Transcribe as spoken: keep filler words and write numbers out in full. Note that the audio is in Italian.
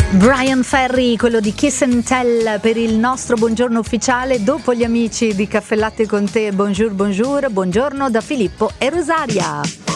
Brian Ferry, quello di Kiss and Tell per il nostro buongiorno ufficiale. Dopo gli amici di Caffè Latte con te, bonjour bonjour, buongiorno da Filippo e Rosaria.